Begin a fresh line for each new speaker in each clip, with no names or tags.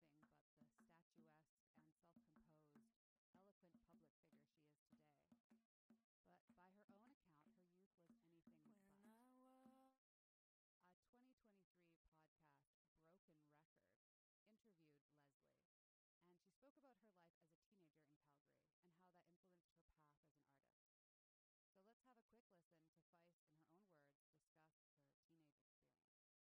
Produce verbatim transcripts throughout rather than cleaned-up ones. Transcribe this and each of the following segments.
anything but the statuesque and self composed, eloquent public figure she is today. But by her own account, her youth was anything but. A twenty twenty-three podcast, Broken Record, interviewed Leslie, and she spoke about her life as a teenager in Calgary and how that influenced her path as an artist. So let's have a quick listen to Fife, in her own words, discuss her teenage experience.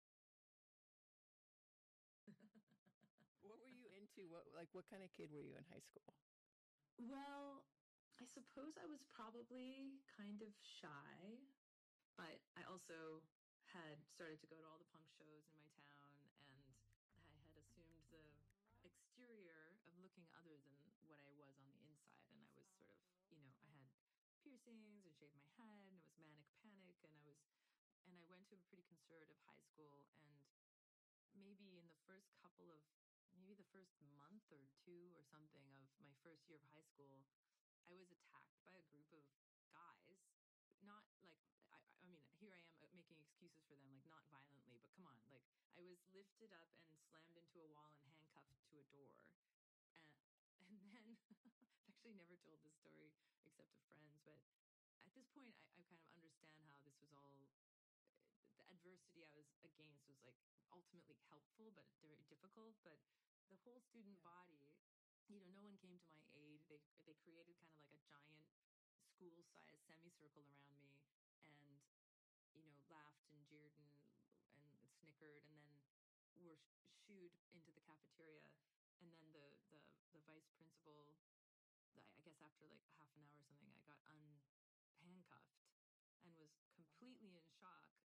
What were you into? What like what kind of kid were you in high school?
Well, I suppose I was probably kind of shy, but I also had started to go to all the punk shows in my town, and I had assumed the exterior of looking other than what I was on the inside. And I was sort of, you know, I had piercings and shaved my head, and it was manic panic, and I was, and I went to a pretty conservative high school, and maybe in the first couple of maybe the first month or two or something of my first year of high school, I was attacked by a group of guys. Not like, I, I mean, here I am uh, making excuses for them, like not violently, but come on. Like I was lifted up and slammed into a wall and handcuffed to a door. And, and then I've actually never told this story except to friends, but at this point, I, I kind of understand how this was all the adversity I was against was like ultimately helpful, but very difficult. But the whole student
Yeah.
body, you know, no one came to my aid. They they created kind of like a giant school-sized semicircle around me, and you know, laughed and jeered and and snickered, and then were sh- shooed into the cafeteria. And then the the the vice principal, I I guess after like half an hour or something, I got unhandcuffed and was completely in shock